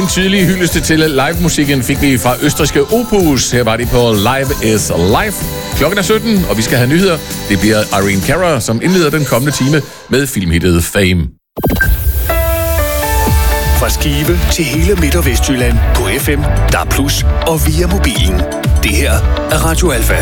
En tydelig hyldest til live-musikken fik vi fra østrigske Opus. Her var de på Live is Life. Klokken er 17, og vi skal have nyheder. Det bliver Irene Cara, som indleder den kommende time med filmhittet Fame. Fra Skive til hele Midt- og Vestjylland på FM, DAB+, og via mobilen. Det her er Radio Alfa.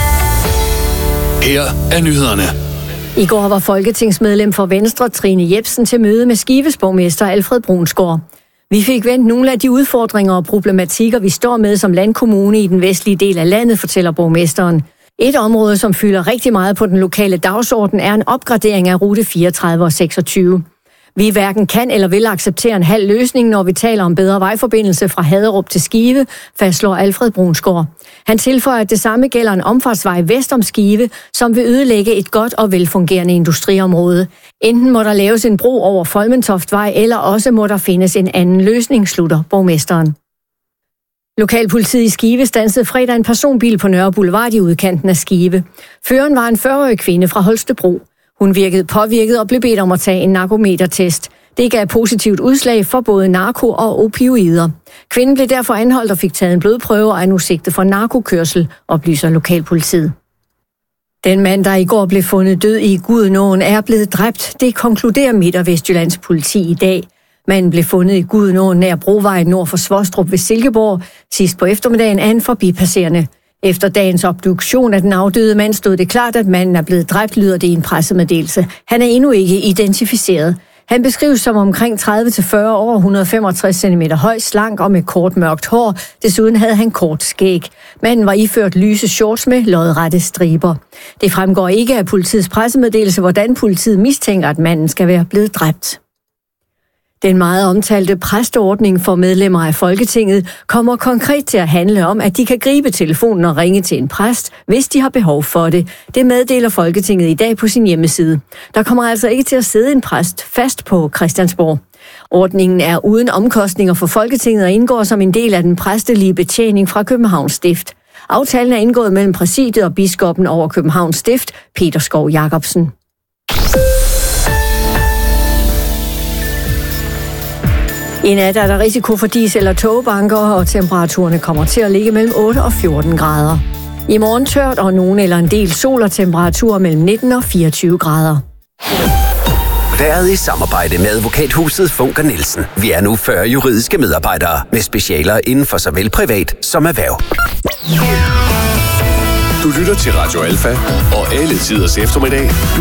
Her er nyhederne. I går var folketingsmedlem for Venstre Trine Jepsen til møde med Skives borgmester Alfred Brunsgaard. Vi fik vendt nogle af de udfordringer og problematikker, vi står med som landkommune i den vestlige del af landet, fortæller borgmesteren. Et område, som fylder rigtig meget på den lokale dagsorden, er en opgradering af rute 34 og 26. Vi hverken kan eller vil acceptere en halv løsning, når vi taler om bedre vejforbindelse fra Haderup til Skive, fastslår Alfred Brunsgaard. Han tilføjer, at det samme gælder en omfartsvej vest om Skive, som vil ødelægge et godt og velfungerende industriområde. Enten må der laves en bro over Folmentoftvej, eller også må der findes en anden løsning, slutter borgmesteren. Lokalpolitiet i Skive standsede fredag en personbil på Nørre Boulevard i udkanten af Skive. Føreren var en 40-årig kvinde fra Holstebro. Hun virkede påvirket og blev bedt om at tage en narkometertest. Det gav positivt udslag for både narko og opioider. Kvinden blev derfor anholdt og fik taget en blodprøve og er nu sigtet for narkokørsel, oplyser lokalpolitiet. Den mand, der i går blev fundet død i Gudenåen, er blevet dræbt. Det konkluderer Midt- og Vestjyllands politi i dag. Manden blev fundet i Gudenåen nær Brovejen nord for Svostrup ved Silkeborg. Sidst på eftermiddagen af en forbipasserende. Efter dagens obduktion af den afdøde mand stod det klart, at manden er blevet dræbt, lyder det i en pressemeddelelse. Han er endnu ikke identificeret. Han beskrives som omkring 30-40 år, 165 cm høj, slank og med kort mørkt hår. Desuden havde han kort skæg. Manden var iført lyse shorts med lodrette striber. Det fremgår ikke af politiets pressemeddelelse, hvordan politiet mistænker, at manden skal være blevet dræbt. Den meget omtalte præsteordning for medlemmer af Folketinget kommer konkret til at handle om, at de kan gribe telefonen og ringe til en præst, hvis de har behov for det. Det meddeler Folketinget i dag på sin hjemmeside. Der kommer altså ikke til at sidde en præst fast på Christiansborg. Ordningen er uden omkostninger for Folketinget og indgår som en del af den præstelige betjening fra Københavns Stift. Aftalen er indgået mellem præsidiet og biskoppen over Københavns Stift, Peter Skov Jacobsen. I nat er der risiko for dis- eller togbanker, og temperaturerne kommer til at ligge mellem 8 og 14 grader. I morgen tørt og nogen eller en del sol og temperaturer mellem 19 og 24 grader. Været i samarbejde med advokathuset Funker Nielsen. Vi er nu 40 juridiske medarbejdere med specialer inden for såvel privat som erhverv. Du lytter til Radio Alfa og alle tiders eftermiddag